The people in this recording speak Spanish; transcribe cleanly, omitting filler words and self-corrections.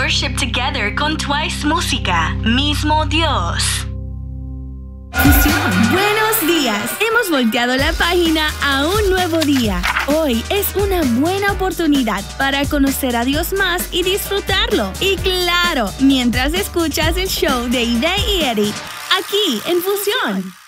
worship together con Twice Música, mismo Dios. Buenos días. Hemos volteado la página a un nuevo día. Hoy es una buena oportunidad para conocer a Dios más y disfrutarlo. Y claro, mientras escuchas el show de Ide y Eddie, aquí en Fusión.